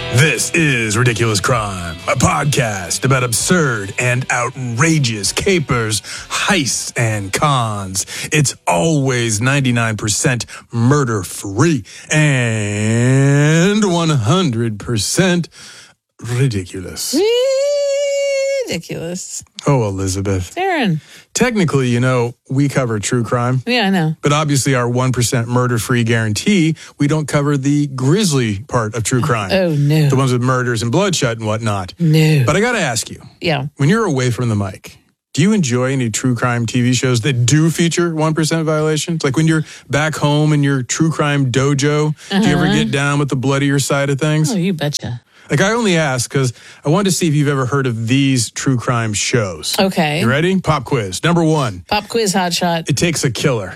This is Ridiculous Crime, a podcast about absurd and outrageous capers, heists, and cons. It's always 99% murder-free and 100% ridiculous. Ridiculous. Oh, Elizabeth. Darren. Technically, we cover true crime. Yeah, I know. But obviously our 1% murder-free guarantee, we don't cover the grisly part of true crime. Oh, no. The ones with murders and bloodshed and whatnot. No. But I got to ask you. Yeah. When you're away from the mic, do you enjoy any true crime TV shows that do feature 1% violations? Like when you're back home in your true crime dojo, do you ever get down with the bloodier side of things? Oh, you betcha. Like, I only ask because I wanted to see if you've ever heard of these true crime shows. Okay. You ready? Pop quiz. Number 1. Pop quiz hot shot. It Takes a Killer.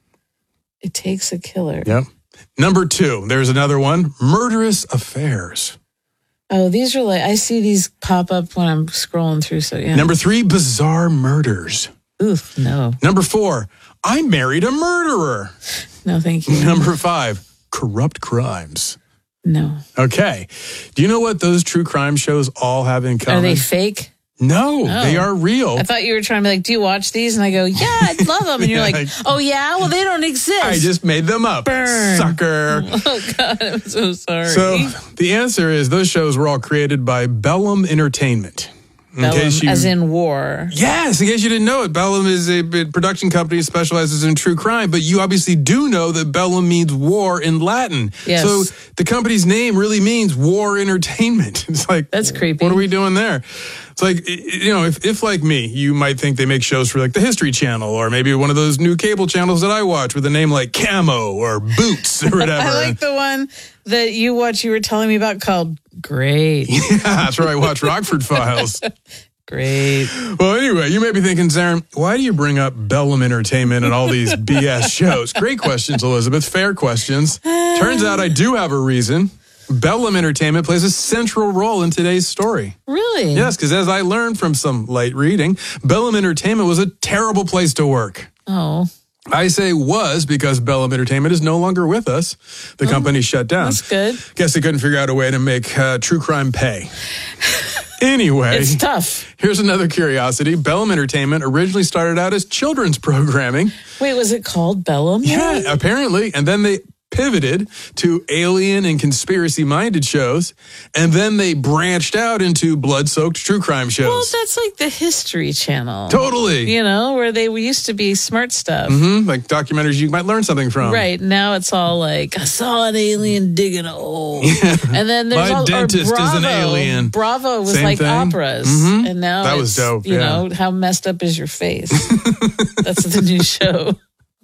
It Takes a Killer. Yep. Number 2. There's another one. Murderous Affairs. Oh, these are I see these pop up when I'm scrolling through. So, yeah. Number 3. Bizarre Murders. Oof, no. Number 4. I Married a Murderer. No, thank you. Number 5. Corrupt Crimes. No. Okay. Do you know what those true crime shows all have in common? Are they fake? No, they are real. I thought you were trying to be like, do you watch these? And I go, yeah, I love them. And you're like, oh, yeah? Well, they don't exist. I just made them up. Burn. Sucker. Oh, God, I'm so sorry. So the answer is those shows were all created by Bellum Entertainment. Bellum, as in war. Yes, in case you didn't know it, Bellum is a production company that specializes in true crime, but you obviously do know that Bellum means war in Latin. Yes. So the company's name really means war entertainment. It's like, that's creepy. What are we doing there? It's like, if like me, you might think they make shows for like the History Channel or maybe one of those new cable channels that I watch with a name like Camo or Boots or whatever. I like the one that you watch, you were telling me about called Great. Yeah, that's where I watch Rockford Files. Great. Well, anyway, you may be thinking, Zarin, why do you bring up Bellum Entertainment and all these BS shows? Great questions, Elizabeth. Fair questions. Turns out I do have a reason. Bellum Entertainment plays a central role in today's story. Really? Yes, because as I learned from some light reading, Bellum Entertainment was a terrible place to work. Oh. I say was because Bellum Entertainment is no longer with us. The company shut down. That's good. Guess they couldn't figure out a way to make true crime pay. Anyway. It's tough. Here's another curiosity. Bellum Entertainment originally started out as children's programming. Wait, was it called Bellum? Yeah, apparently. And then they pivoted to alien and conspiracy-minded shows, and then they branched out into blood-soaked true crime shows. Well, that's like the History Channel. Totally. Where they used to be smart stuff. Mm-hmm. Like documentaries you might learn something from. Right. Now it's all like, I saw an alien digging a hole. Yeah. And then there's My dentist Bravo. is an alien. Bravo was Same like thing. operas. Mm-hmm. And now that was dope. You know, how messed up is your face? That's the new show.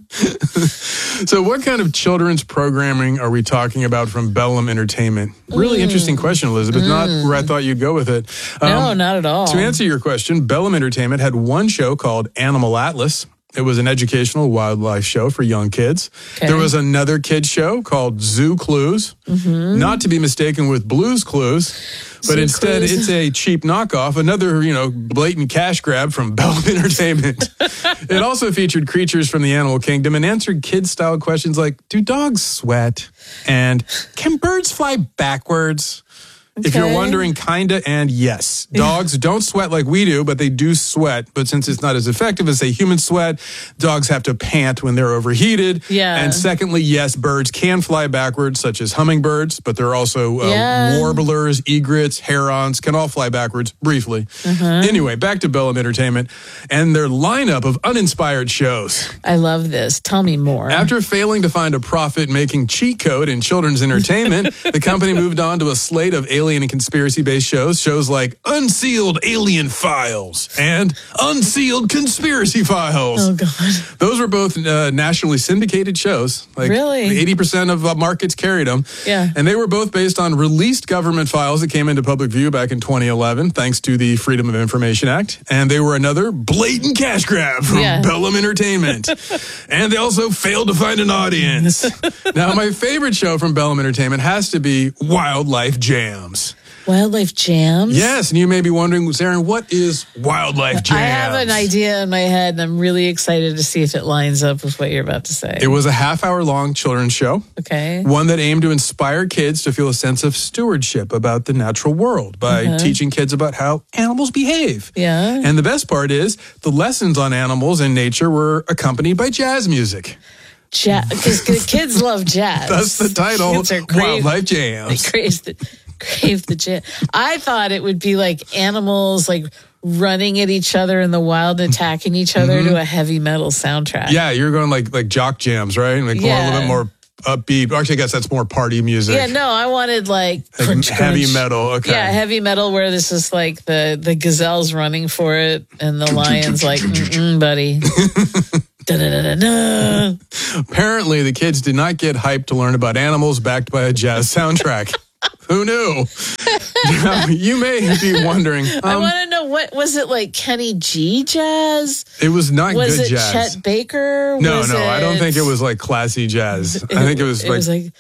So what kind of children's programming are we talking about from Bellum Entertainment? Really interesting question, Elizabeth. Not where I thought you'd go with it. No, not at all. To answer your question, Bellum Entertainment had one show called Animal Atlas. It was an educational wildlife show for young kids. Okay. There was another kids show called Zoo Clues, not to be mistaken with Blue's Clues, but Zoo instead Clues. it's a cheap knockoff, another, blatant cash grab from Bellum Entertainment. It also featured creatures from the animal kingdom and answered kid-style questions like, do dogs sweat? And can birds fly backwards? If you're wondering, kinda and yes. Dogs don't sweat like we do, but they do sweat. But since it's not as effective as, say, human sweat, dogs have to pant when they're overheated. Yeah. And secondly, yes, birds can fly backwards, such as hummingbirds, but there are also warblers, egrets, herons, can all fly backwards briefly. Anyway, back to Bellum Entertainment and their lineup of uninspired shows. I love this. Tell me more. After failing to find a profit-making cheat code in children's entertainment, the company moved on to a slate of alien and conspiracy-based shows like Unsealed Alien Files and Unsealed Conspiracy Files. Oh, God. Those were both nationally syndicated shows. Like really? 80% of markets carried them. Yeah. And they were both based on released government files that came into public view back in 2011, thanks to the Freedom of Information Act. And they were another blatant cash grab from Bellum Entertainment. And they also failed to find an audience. Now, my favorite show from Bellum Entertainment has to be Wildlife Jams. Jams. Wildlife Jams? Yes, and you may be wondering, Zarin, what is Wildlife Jams? I have an idea in my head, and I'm really excited to see if it lines up with what you're about to say. It was a half-hour-long children's show. Okay. One that aimed to inspire kids to feel a sense of stewardship about the natural world by teaching kids about how animals behave. Yeah. And the best part is, the lessons on animals and nature were accompanied by jazz music. Because kids love jazz. That's the title, Kids are Wildlife Jams. They crave the jazz. I thought it would be like animals like running at each other in the wild, attacking each other to a heavy metal soundtrack. Yeah, you're going like jock jams, right? Like more, a little bit more upbeat. Actually, I guess that's more party music. Yeah, no, I wanted like crunch, heavy crunch. metal. Okay. Yeah, heavy metal where this is like the gazelle's running for it and the lion's like, buddy. Da-da-da-da-da. Apparently, the kids did not get hyped to learn about animals backed by a jazz soundtrack. Who knew? Now, you may be wondering. I want to know, what was it, like Kenny G jazz? It was not was good it jazz. Chet Baker? No, I don't think it was like classy jazz. I think it was like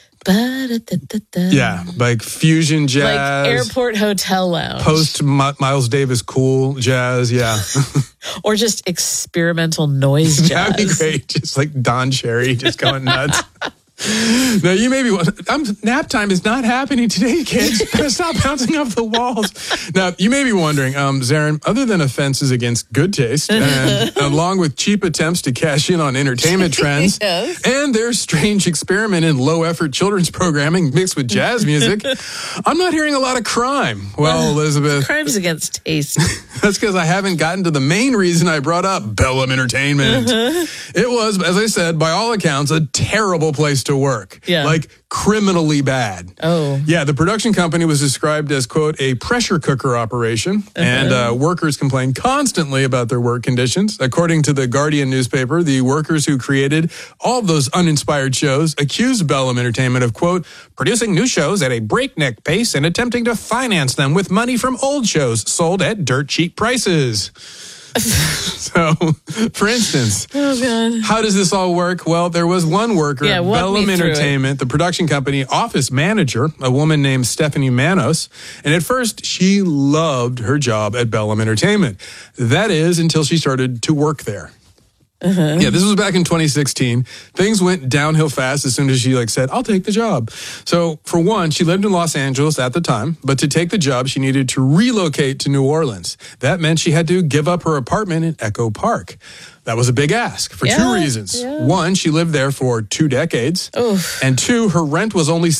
yeah, like fusion jazz, like Airport Hotel Lounge, post Miles Davis cool jazz, yeah, or just experimental noise jazz. That'd be great, just like Don Cherry, just going nuts. Now, you may be nap time is not happening today, kids. Stop bouncing off the walls. Now, you may be wondering, Zarin, other than offenses against good taste, and along with cheap attempts to cash in on entertainment trends, and their strange experiment in low-effort children's programming mixed with jazz music, I'm not hearing a lot of crime. Well, Elizabeth. Crime's against taste. That's because I haven't gotten to the main reason I brought up Bellum Entertainment. It was, as I said, by all accounts, a terrible place to work. Yeah. Like criminally bad. Oh. Yeah, the production company was described as, quote, a pressure cooker operation, and workers complained constantly about their work conditions. According to the Guardian newspaper, the workers who created all of those uninspired shows accused Bellum Entertainment of, quote, producing new shows at a breakneck pace and attempting to finance them with money from old shows sold at dirt cheap prices. So, for instance, how does this all work? Well, there was one worker at Bellum Entertainment, the production company office manager, a woman named Stephanie Manos. And at first, she loved her job at Bellum Entertainment. That is, until she started to work there. Yeah, this was back in 2016. Things went downhill fast as soon as she said, I'll take the job. So for one, she lived in Los Angeles at the time, but to take the job, she needed to relocate to New Orleans. That meant she had to give up her apartment in Echo Park. That was a big ask for two reasons. Yeah. One, she lived there for 2 decades. Oof. And two, her rent was only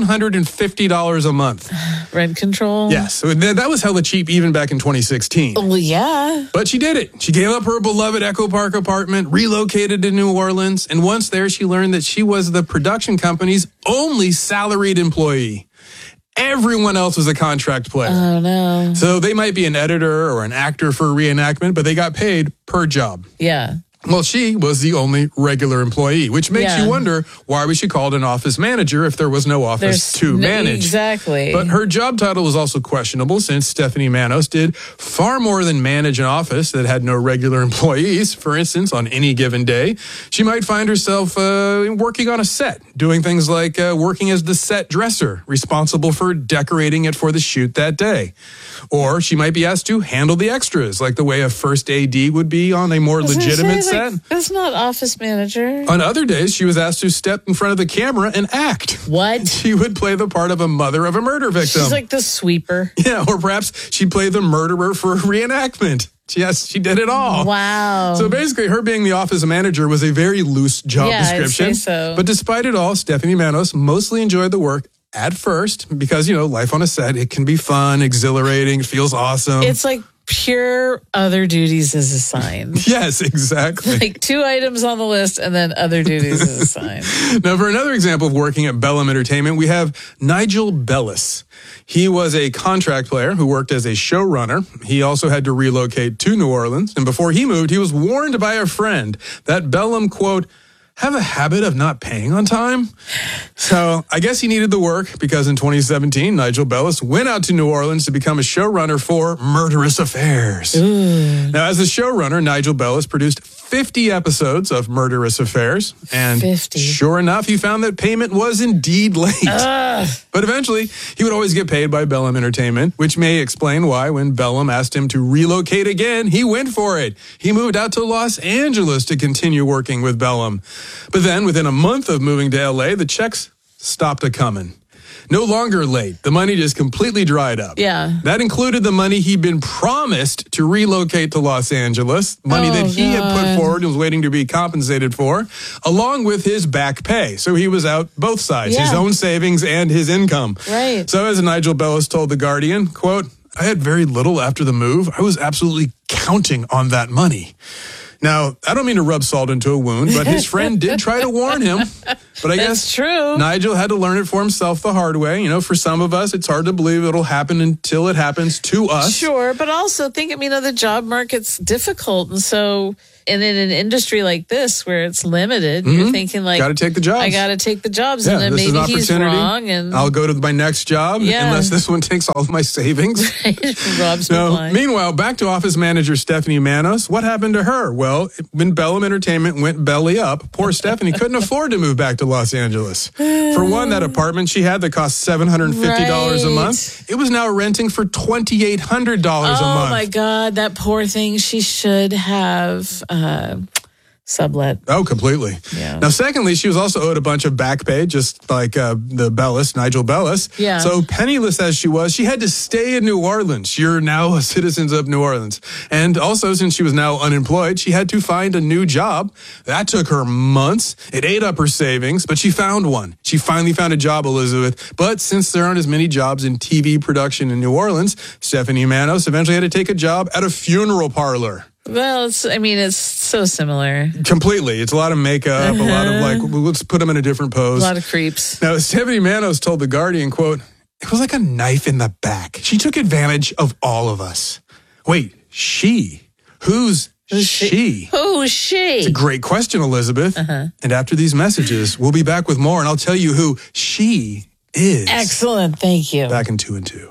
$750 a month. Rent control? Yes. So that was hella cheap even back in 2016. Well, yeah. But she did it. She gave up her beloved Echo Park apartment, relocated to New Orleans, and once there, she learned that she was the production company's only salaried employee. Everyone else was a contract player. Oh, no. So they might be an editor or an actor for a reenactment, but they got paid per job. Yeah. Well, she was the only regular employee, which makes you wonder why was she called an office manager if there was no office to manage. Exactly. But her job title was also questionable since Stephanie Manos did far more than manage an office that had no regular employees. For instance, on any given day, she might find herself working on a set, doing things like working as the set dresser, responsible for decorating it for the shoot that day. Or she might be asked to handle the extras, like the way a first AD would be on a more legitimate set. That's not office manager. On other days, she was asked to step in front of the camera and act. What? She would play the part of a mother of a murder victim. She's like the sweeper. Yeah, or perhaps she'd play the murderer for a reenactment. Yes, she did it all. Wow. So basically, her being the office manager was a very loose job description. I'd say so. But despite it all, Stephanie Manos mostly enjoyed the work at first because, life on a set, it can be fun, exhilarating, feels awesome. It's like pure other duties is assigned. Yes, exactly. Like 2 items on the list and then other duties is assigned. Now, for another example of working at Bellum Entertainment, we have Nigel Bellis. He was a contract player who worked as a showrunner. He also had to relocate to New Orleans. And before he moved, he was warned by a friend that Bellum, quote, have a habit of not paying on time. So I guess he needed the work because in 2017, Nigel Bellis went out to New Orleans to become a showrunner for Murderous Affairs. Ooh. Now, as a showrunner, Nigel Bellis produced 50 episodes of murderous affairs. And 50. Sure enough, he found that payment was indeed late. But eventually, he would always get paid by Bellum Entertainment, which may explain why when Bellum asked him to relocate again, he went for it. He moved out to Los Angeles to continue working with Bellum. But then, within a month of moving to LA, the checks stopped a-coming. No longer late. The money just completely dried up. Yeah. That included the money he'd been promised to relocate to Los Angeles, money that he had put forward and was waiting to be compensated for, along with his back pay. So he was out both sides, his own savings and his income. Right. So as Nigel Bellis told The Guardian, quote, "I had very little after the move. I was absolutely counting on that money." Now, I don't mean to rub salt into a wound, but his friend did try to warn him. But I guess true. Nigel had to learn it for himself the hard way. You know, for some of us, it's hard to believe it'll happen until it happens to us. Sure, but also think, the job market's difficult. And so, and in an industry like this where it's limited, you're thinking like, got to take the jobs. I got to take the jobs. Yeah, and then this is maybe an he's opportunity. wrong. And I'll go to my next job unless this one takes all of my savings. Rob's me blind. Meanwhile, back to office manager Stephanie Manos. What happened to her? Well, when Bellum Entertainment went belly up, poor Stephanie couldn't afford to move back to Los Angeles. For one, that apartment she had that cost $750 a month, it was now renting for $2,800 a month. Oh my God, that poor thing. She should have sublet. Oh, completely. Yeah. Now, secondly, she was also owed a bunch of back pay, just like the Bellis, Nigel Bellis. Yeah. So penniless as she was, she had to stay in New Orleans. You're now a citizen of New Orleans. And also, since she was now unemployed, she had to find a new job. That took her months. It ate up her savings, but she found one. She finally found a job, Elizabeth. But since there aren't as many jobs in TV production in New Orleans, Stephanie Manos eventually had to take a job at a funeral parlor. Well, it's so similar. Completely. It's a lot of makeup, a lot of like, let's put them in a different pose. A lot of creeps. Now, Stephanie Manos told The Guardian, quote, "It was like a knife in the back. She took advantage of all of us." Wait, she? Who's she? Who's she? It's a great question, Elizabeth. And after these messages, we'll be back with more, and I'll tell you who she is. Excellent. Thank you. Back in 2 and 2.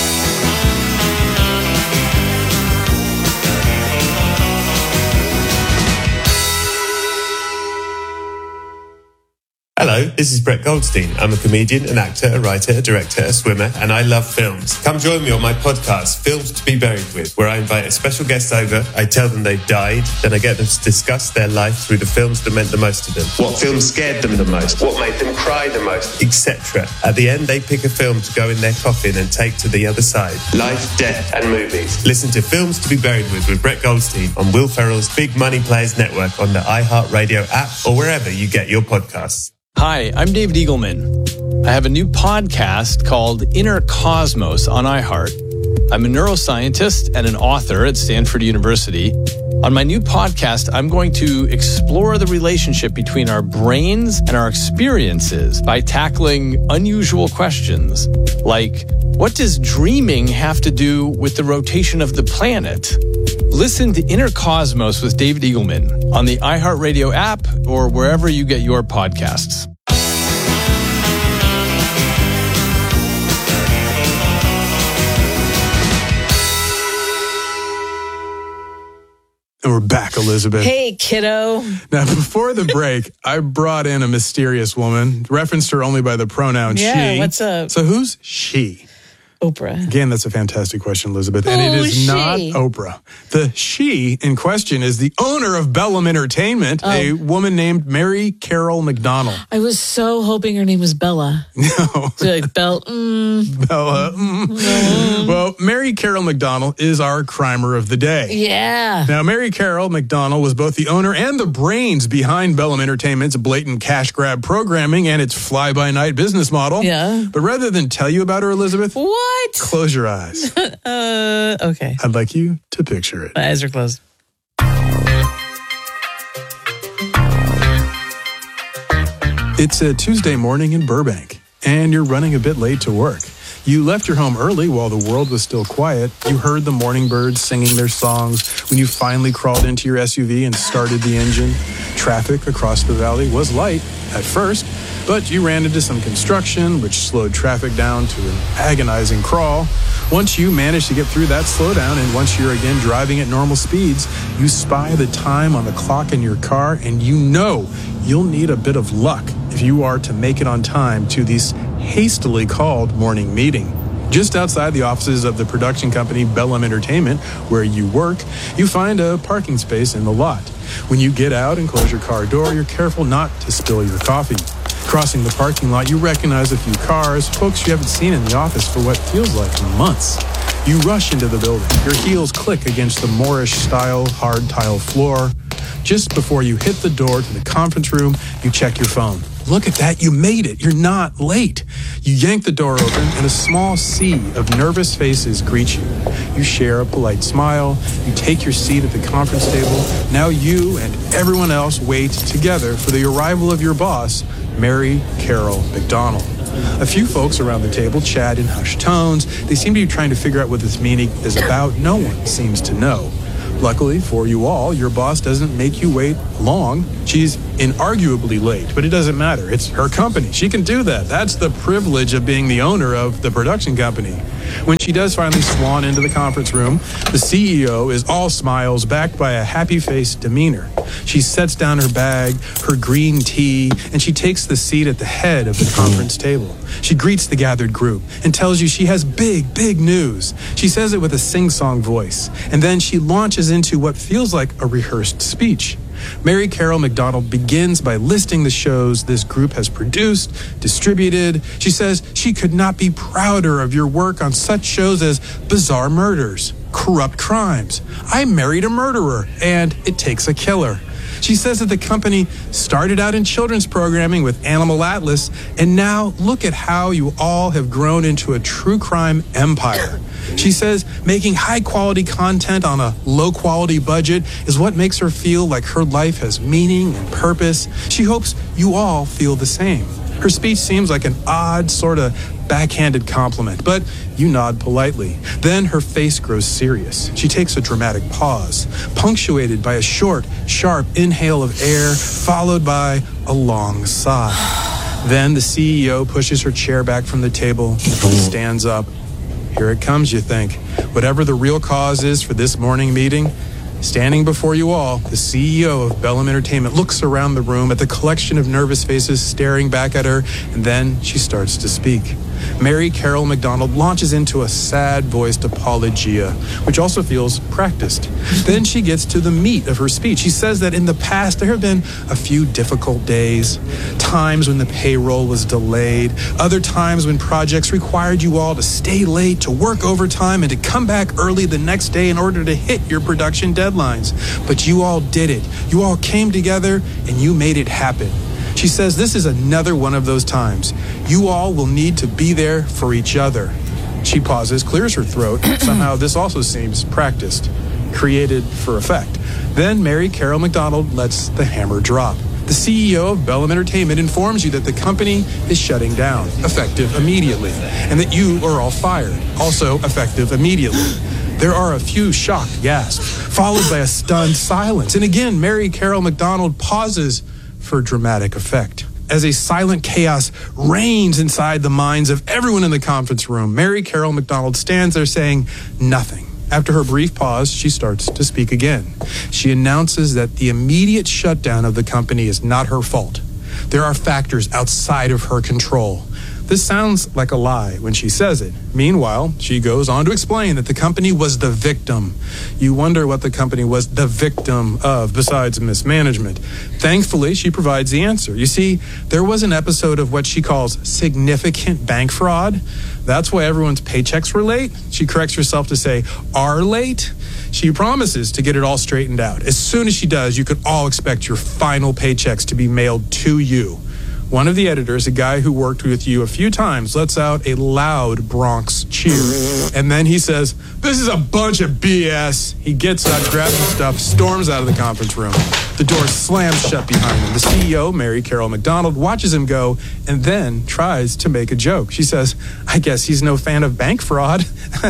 Hello, this is Brett Goldstein. I'm a comedian, an actor, a writer, a director, a swimmer, and I love films. Come join me on my podcast, Films to be Buried With, where I invite a special guest over, I tell them they've died, then I get them to discuss their life through the films that meant the most to them. What films scared them the most, what made them cry the most, etc. At the end, they pick a film to go in their coffin and take to the other side. Life, death, and movies. Listen to Films to be Buried with Brett Goldstein on Will Ferrell's Big Money Players Network on the iHeartRadio app or wherever you get your podcasts. Hi, I'm David Eagleman. I have a new podcast called Inner Cosmos on iHeart. I'm a neuroscientist and an author at Stanford University. On my new podcast, I'm going to explore the relationship between our brains and our experiences by tackling unusual questions like, what does dreaming have to do with the rotation of the planet? Listen to Inner Cosmos with David Eagleman on the iHeartRadio app or wherever you get your podcasts. And we're back, Elizabeth. Hey, kiddo. Now, before the break, I brought in a mysterious woman, referenced her only by the pronoun she. Yeah, what's up? So who's she? Oprah. Again, that's a fantastic question, Elizabeth. And it is not Oprah. The she in question is the owner of Bellum Entertainment, a woman named Mary Carol McDonnell. I was so hoping her name was Bella. No. Like Bella. Well, Mary Carol McDonnell is our crimer of the day. Yeah. Now, Mary Carol McDonnell was both the owner and the brains behind Bellum Entertainment's blatant cash grab programming and its fly-by-night business model. Yeah. But rather than tell you about her, Elizabeth, What? close your eyes. Okay. I'd like you to picture it. My eyes are closed. It's a Tuesday morning in Burbank, and you're running a bit late to work. You left your home early while the world was still quiet. You heard the morning birds singing their songs when you finally crawled into your SUV and started the engine. Traffic across the valley was light at first, but you ran into some construction, which slowed traffic down to an agonizing crawl. Once you manage to get through that slowdown, and once you're again driving at normal speeds, you spy the time on the clock in your car, and you know you'll need a bit of luck if you are to make it on time to this hastily called morning meeting. Just outside the offices of the production company Bellum Entertainment, where you work, you find a parking space in the lot. When you get out and close your car door, you're careful not to spill your coffee. Crossing the parking lot, you recognize a few cars, folks you haven't seen in the office for what feels like months. You rush into the building. Your heels click against the Moorish-style hard tile floor. Just before you hit the door to the conference room, you check your phone. Look at that, you made it. You're not late. You yank the door open, and a small sea of nervous faces greet you. You share a polite smile. You take your seat at the conference table. Now you and everyone else wait together for the arrival of your boss, Mary Carol McDonald. A few folks around the table chat in hushed tones. They seem to be trying to figure out what this meeting is about. No one seems to know. Luckily for you all, your boss doesn't make you wait long. She's inarguably late, but it doesn't matter. It's her company. She can do that. That's the privilege of being the owner of the production company. When she does finally swan into the conference room, the CEO is all smiles, backed by a happy-faced demeanor. She sets down her bag, her green tea, and she takes the seat at the head of the conference table. She greets the gathered group and tells you she has big, big news. She says it with a sing-song voice, and then she launches into what feels like a rehearsed speech. Mary Carol McDonald begins by listing the shows this group has produced, distributed. She says she could not be prouder of your work on such shows as Bizarre Murders, Corrupt Crimes, I Married a Murderer, and It Takes a Killer. She says that the company started out in children's programming with Animal Atlas, and now look at how you all have grown into a true crime empire. She says making high-quality content on a low-quality budget is what makes her feel like her life has meaning and purpose. She hopes you all feel the same. Her speech seems like an odd, sort of backhanded compliment, but you nod politely. Then her face grows serious. She takes a dramatic pause, punctuated by a short, sharp inhale of air, followed by a long sigh. Then the CEO pushes her chair back from the table, stands up. Here it comes, you think. Whatever the real cause is for this morning meeting, standing before you all, the CEO of Bellum Entertainment looks around the room at the collection of nervous faces staring back at her, and then she starts to speak. Mary Carol McDonald launches into a sad-voiced apologia, which also feels practiced. Then she gets to the meat of her speech. She says that in the past there have been a few difficult days, times when the payroll was delayed, other times when projects required you all to stay late, to work overtime, and to come back early the next day in order to hit your production deadlines. But you all did it. You all came together and you made it happen. She says this is another one of those times. You all will need to be there for each other. She pauses, clears her throat. Somehow this also seems practiced, created for effect. Then Mary Carol McDonald lets the hammer drop. The CEO of Bellum Entertainment informs you that the company is shutting down, effective immediately, and that you are all fired, also effective immediately. There are a few shocked gasps, followed by a stunned silence. And again, Mary Carol McDonald pauses for dramatic effect. As a silent chaos reigns inside the minds of everyone in the conference room, Mary Carol McDonald stands there saying nothing. After her brief pause, she starts to speak again. She announces that the immediate shutdown of the company is not her fault. There are factors outside of her control. This sounds like a lie when she says it. Meanwhile, she goes on to explain that the company was the victim. You wonder what the company was the victim of besides mismanagement. Thankfully, she provides the answer. You see, there was an episode of what she calls significant bank fraud. That's why everyone's paychecks were late. She corrects herself to say, are late. She promises to get it all straightened out. As soon as she does, you could all expect your final paychecks to be mailed to you. One of the editors, a guy who worked with you a few times, lets out a loud Bronx cheer. And then he says, "This is a bunch of BS." He gets up, grabs his stuff, storms out of the conference room. The door slams shut behind him. The CEO, Mary Carol McDonald, watches him go and then tries to make a joke. She says, "I guess he's no fan of bank fraud."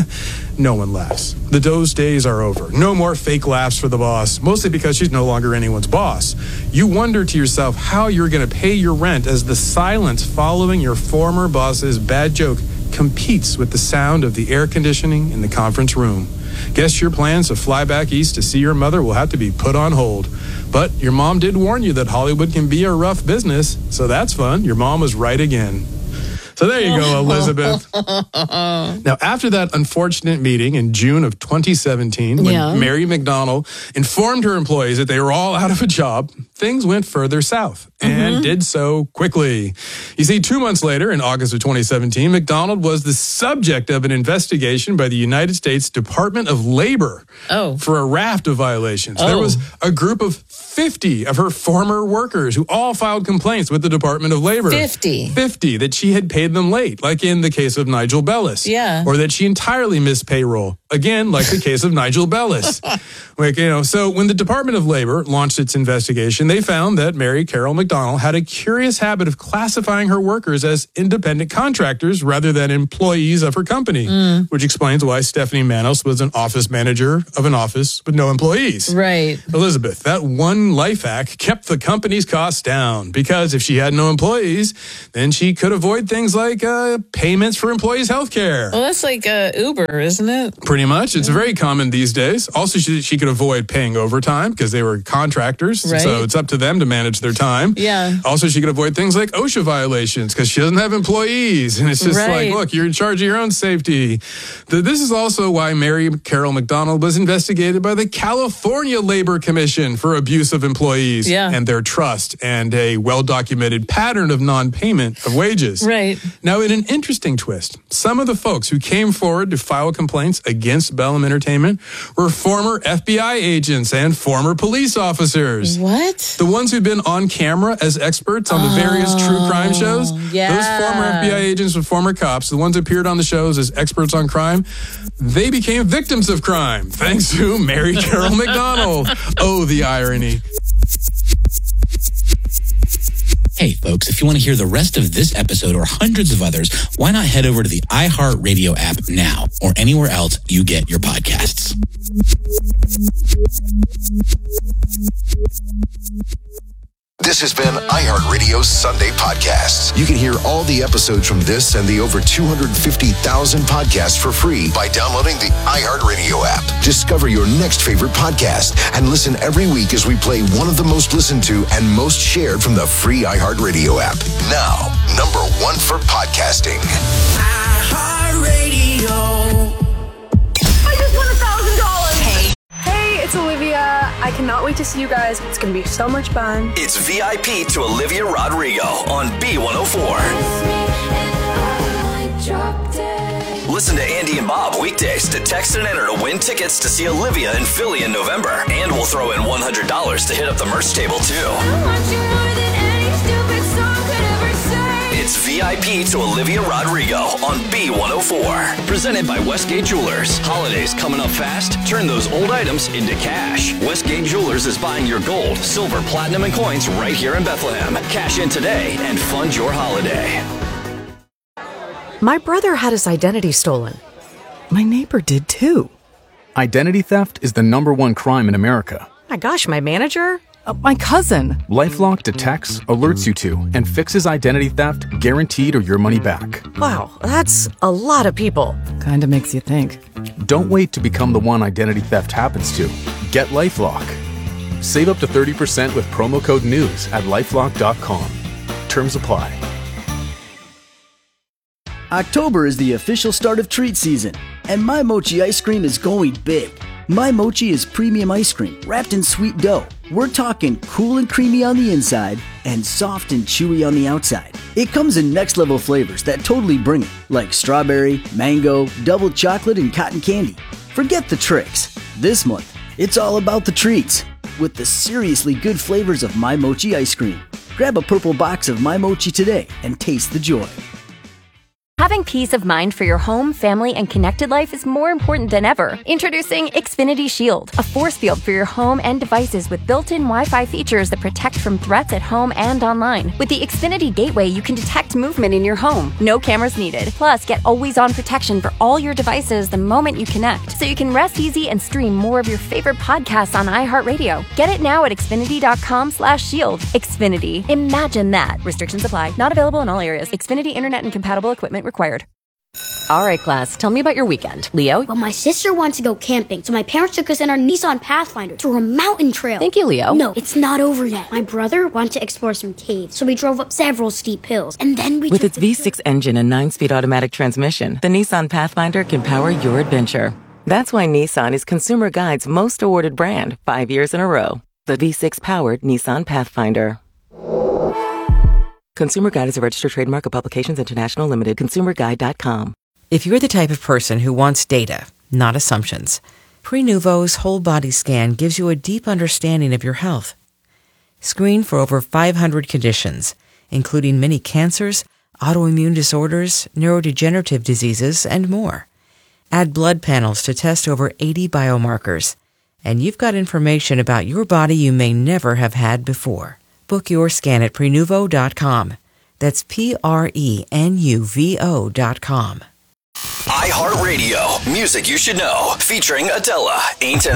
No one laughs. Those days are over. No more fake laughs for the boss, mostly because she's no longer anyone's boss. You wonder to yourself how you're going to pay your rent as the silence following your former boss's bad joke competes with the sound of the air conditioning in the conference room. Guess your plans to fly back east to see your mother will have to be put on hold. But your mom did warn you that Hollywood can be a rough business, so that's fun. Your mom was right again. So there you go, Elizabeth. Now, after that unfortunate meeting in June of 2017, when Mary McDonald informed her employees that they were all out of a job, things went further south and did so quickly. You see, 2 months later, in August of 2017, McDonald was the subject of an investigation by the United States Department of Labor for a raft of violations. There was a group of 50 of her former workers who all filed complaints with the Department of Labor. 50 that she had paid them late, like in the case of Nigel Bellis. Yeah. Or that she entirely missed payroll. Again, like the case of Nigel Bellis. So when the Department of Labor launched its investigation, they found that Mary Carol McDonald had a curious habit of classifying her workers as independent contractors rather than employees of her company, which explains why Stephanie Manos was an office manager of an office with no employees. Right. Elizabeth, that one life hack kept the company's costs down because if she had no employees, then she could avoid things like payments for employees' health care. Well, that's like Uber, isn't it? Pretty much. It's very common these days. Also, she could avoid paying overtime because they were contractors. Right. So it's up to them to manage their time. Yeah. Also, she could avoid things like OSHA violations because she doesn't have employees. And it's just like, look, you're in charge of your own safety. This is also why Mary Carol McDonald was investigated by the California Labor Commission for abuse of employees and their trust and a well-documented pattern of non-payment of wages. Right. Now, in an interesting twist, some of the folks who came forward to file complaints against Bellum Entertainment were former FBI agents and former police officers. What? The ones who'd been on camera as experts on the various true crime shows. Yeah. Those former FBI agents and former cops, the ones who appeared on the shows as experts on crime, they became victims of crime thanks to Mary Carol McDonald. Oh, the irony. Hey, folks, if you want to hear the rest of this episode or hundreds of others, why not head over to the iHeartRadio app now or anywhere else you get your podcasts. This has been iHeartRadio's Sunday Podcasts. You can hear all the episodes from this and the over 250,000 podcasts for free by downloading the iHeartRadio app. Discover your next favorite podcast and listen every week as we play one of the most listened to and most shared from the free iHeartRadio app. Now, number one for podcasting. iHeartRadio. I just won $1,000. Hey, it's Olivia. I cannot wait to see you guys. It's going to be so much fun. It's VIP to Olivia Rodrigo on B104. Listen to Andy and Bob weekdays to text and enter to win tickets to see Olivia in Philly in November. And we'll throw in $100 to hit up the merch table, too. It's VIP to Olivia Rodrigo on B104. Presented by Westgate Jewelers. Holidays coming up fast? Turn those old items into cash. Westgate Jewelers is buying your gold, silver, platinum, and coins right here in Bethlehem. Cash in today and fund your holiday. My brother had his identity stolen. My neighbor did too. Identity theft is the #1 crime in America. My gosh, my manager? My cousin. LifeLock detects, alerts you to, and fixes identity theft guaranteed or your money back. Wow, that's a lot of people. Kinda makes you think. Don't wait to become the one identity theft happens to. Get LifeLock. Save up to 30% with promo code NEWS at LifeLock.com. Terms apply. October is the official start of treat season, and My Mochi ice cream is going big. My Mochi is premium ice cream wrapped in sweet dough. We're talking cool and creamy on the inside and soft and chewy on the outside. It comes in next level flavors that totally bring it, like strawberry, mango, double chocolate, and cotton candy. Forget the tricks. This month, it's all about the treats with the seriously good flavors of My Mochi ice cream. Grab a purple box of My Mochi today and taste the joy. Having peace of mind for your home, family, and connected life is more important than ever. Introducing Xfinity Shield, a force field for your home and devices with built-in Wi-Fi features that protect from threats at home and online. With the Xfinity Gateway, you can detect movement in your home. No cameras needed. Plus, get always-on protection for all your devices the moment you connect, so you can rest easy and stream more of your favorite podcasts on iHeartRadio. Get it now at Xfinity.com/shield. Xfinity. Imagine that. Restrictions apply. Not available in all areas. Xfinity Internet and compatible equipment required. All right, class, tell me about your weekend. Leo? Well, my sister wants to go camping, so my parents took us in our Nissan Pathfinder through a mountain trail. Thank you, Leo. No, it's not over yet. My brother wanted to explore some caves, so we drove up several steep hills, and then we... With its V6 engine and 9-speed automatic transmission, the Nissan Pathfinder can power your adventure. That's why Nissan is Consumer Guide's most awarded brand 5 years in a row. The V6-powered Nissan Pathfinder. Consumer Guide is a registered trademark of Publications International Limited. ConsumerGuide.com. If you're the type of person who wants data, not assumptions, Prenuvo's whole body scan gives you a deep understanding of your health. Screen for over 500 conditions, including many cancers, autoimmune disorders, neurodegenerative diseases, and more. Add blood panels to test over 80 biomarkers, and you've got information about your body you may never have had before. Book your scan at Prenuvo.com. That's Prenuvo.com. iHeartRadio, music you should know, featuring Adela, Ain't An